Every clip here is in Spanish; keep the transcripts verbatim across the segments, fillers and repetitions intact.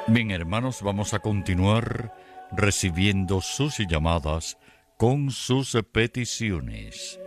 Bien, hermanos, vamos a continuar recibiendo sus llamadas con sus peticiones.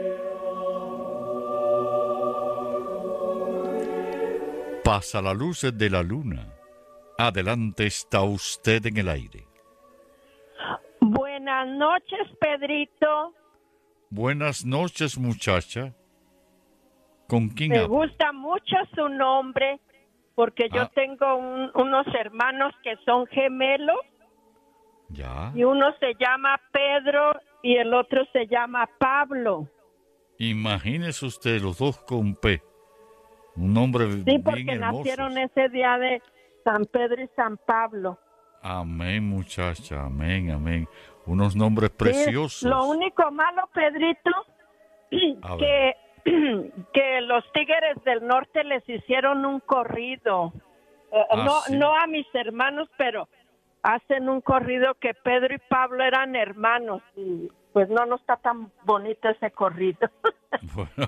Pasa la luz de la luna. Adelante, está usted en el aire. Buenas noches, Pedrito. Buenas noches, muchacha. ¿Con quién Me hablo? gusta mucho su nombre porque yo Ah. tengo un- unos hermanos que son gemelos Ya. y uno se llama Pedro y el otro se llama Pablo. Imagínese usted los dos con P. Un nombre Sí, bien porque hermoso. nacieron ese día de San Pedro y San Pablo. Amén, muchacha. Amén, amén. Unos nombres Sí, preciosos. lo único malo, Pedrito, A que, que los Tigres del Norte les hicieron un corrido. Eh, Ah, no, sí. no a mis hermanos, pero hacen un corrido que Pedro y Pablo eran hermanos. Y pues no, no está tan bonito ese corrido. Bueno.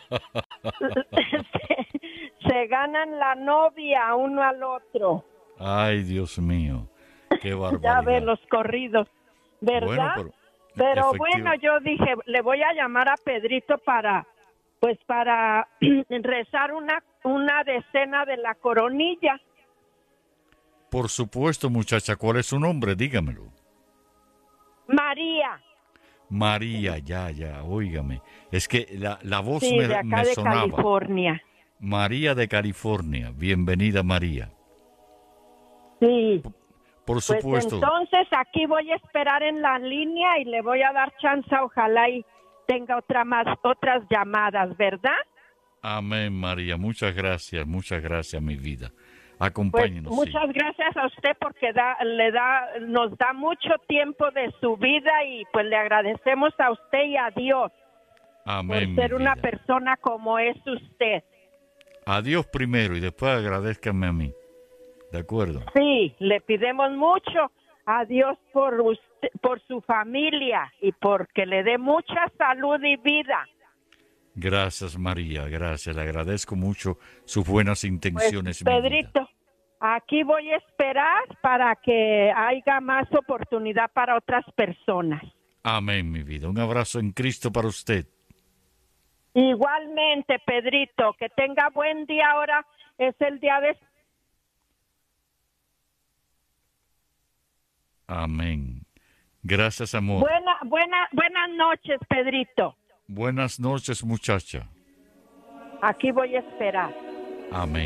se, se ganan la novia uno al otro. Ay, Dios mío. Qué barbaridad. Ya ve los corridos, ¿verdad? Bueno, pero, Pero efectiva- bueno, yo dije, le voy a llamar a Pedrito para, pues para rezar una, una decena de la coronilla. Por supuesto, muchacha, ¿cuál es su nombre? Dígamelo. María, María, ya, ya, óigame. Es que la, la voz sí, me, de acá me de sonaba. California. María de California. Bienvenida, María. Sí, Por pues supuesto. entonces aquí voy a esperar en la línea y le voy a dar chance, ojalá y tenga otra más, otras llamadas, ¿verdad? Amén, María. Muchas gracias, muchas gracias, mi vida. Pues Acompáñenos. sí. muchas gracias a usted porque da, le da, nos da mucho tiempo de su vida y pues le agradecemos a usted y a Dios Amén, por ser mi una vida. persona como es usted. A Dios primero y después agradezcanme a mí. ¿De acuerdo? Sí, le pidemos mucho a Dios por usted, por su familia y porque le dé mucha salud y vida. Gracias, María, gracias. Le agradezco mucho sus buenas Pues intenciones, mi vida. Pedrito, aquí voy a esperar para que haya más oportunidad para otras personas. Amén, mi vida. Un abrazo en Cristo para usted. Igualmente, Pedrito, que tenga buen día. Ahora es el día de... Amén. Gracias, amor. Buena, buena, buenas noches, Pedrito. Buenas noches, muchacha. Aquí voy a esperar. Amén.